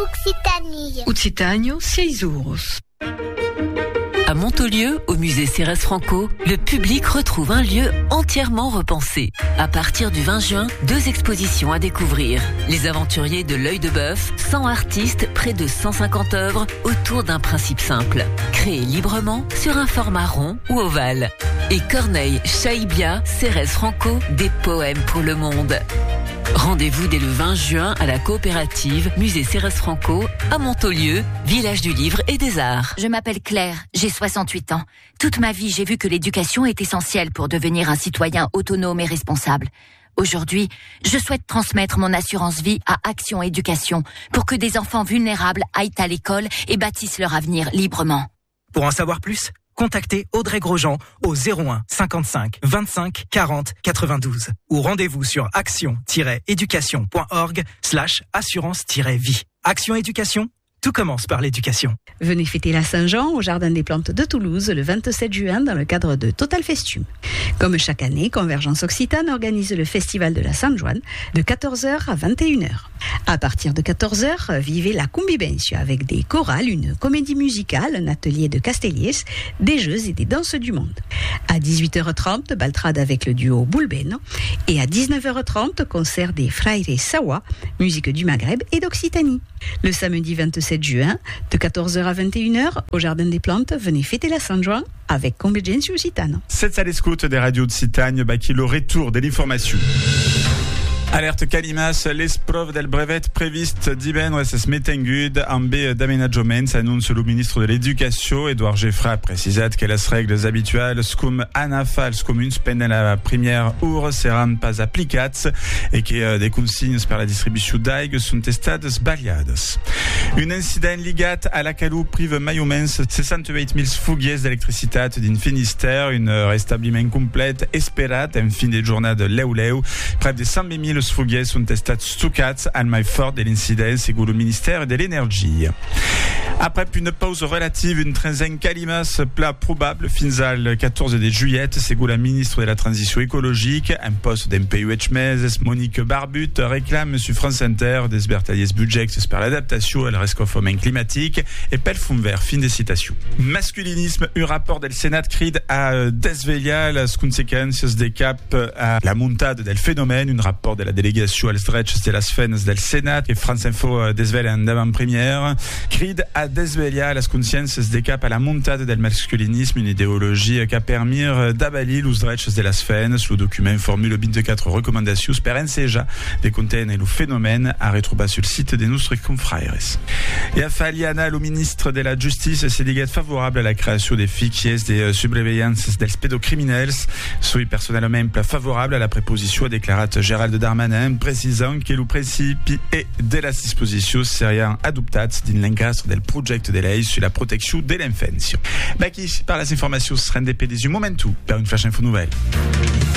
Occitanie. Occitânio, 6 euros. À Montaulieu, au musée Cérès Franco, le public retrouve un lieu entièrement repensé. À partir du 20 juin, 2 expositions à découvrir. Les aventuriers de l'œil de bœuf, 100 artistes, près de 150 œuvres autour d'un principe simple. Créés librement sur un format rond ou ovale. Et Corneille, Chaïbia, Cérès Franco, des poèmes pour le monde. Rendez-vous dès le 20 juin à la coopérative Musée Cérès Franco à Montaulieu, village du livre et des arts. Je m'appelle Claire, j'ai 68 ans. Toute ma vie, j'ai vu que l'éducation est essentielle pour devenir un citoyen autonome et responsable. Aujourd'hui, je souhaite transmettre mon assurance vie à Action Éducation pour que des enfants vulnérables aillent à l'école et bâtissent leur avenir librement. Pour en savoir plus, contactez Audrey Grosjean au 01 55 25 40 92 ou rendez-vous sur action-éducation.org/assurance-vie. Action Éducation, tout commence par l'éducation. Venez fêter la Saint-Jean au Jardin des Plantes de Toulouse le 27 juin dans le cadre de Total Festum. Comme chaque année, Convergence Occitane organise le Festival de la Saint-Joan de 14h à 21h. À partir de 14h, vivez la convivencia avec des chorales, une comédie musicale, un atelier de castelliers, des jeux et des danses du monde. À 18h30, baltrade avec le duo Bulbeno et à 19h30, concert des Fraires Sawa, musique du Maghreb et d'Occitanie. Le samedi 27 juin, de 14h à 21h, au Jardin des Plantes, venez fêter la Saint-Joan avec Convergence Occitane. Cette salle écoute des radios de Citagne, qui le retour de l'information. Alerte Calimas, l'esprove del brevet previst divendres es metengud en B d'aménagement, annonce le ministre de l'Éducation. Edouard Geffra a precisat que les règles habituelles cum anafals communs pendant la première heure seran pas applicats et que des consignes per la distribution d'aigua sont estades baliades. Un incident ligat a la calu prive mai o menys 68.000 fugies d'electricitat din Finistère, un restabliment complet esperat en fin de jornada leu, près de 100.000 fugies sont estats stucats al mai fort de l'incident, segons le ministère de l'Énergie. Après une pause relative, une trenzaine Calimas plat probable fins al 14 de juillet, segons la ministre de la Transition écologique. Un poste d'MPUH meses, Monique Barbut, réclame sur France Inter des bertaliers budgets per l'adaptation à la rescofament climatique et pel fond vert. Fin des citations. Masculinisme, un rapport del Sénat crid à desvegliar las consequences des cap à la montade del phénomène, un rapport de la délégation als drets de las fenes del Sénat et France Info desvela en avant-première, crid à desvegliar las consciences des cap à la montade del masculinisme, une idéologie qui a permis d'abalir los drets de las fenes. Le document formule 24 recommandations per ensejar de contenir le phénomène à retrouver sur le site de nostres confrères. Et à Faliana, le ministre de la Justice s'est dit favorable à la création des fichiers des surveillances dels pédocriminels. Soy personnellement favorable à la préposition, a déclaré Gérald Darmanin, précisant que le principe est de la disposition seriant adoptat din l'encastre del project de lei sur la protection de l'enfance. Qui par les informations se rendent des du momentum per une flash info nouvelle.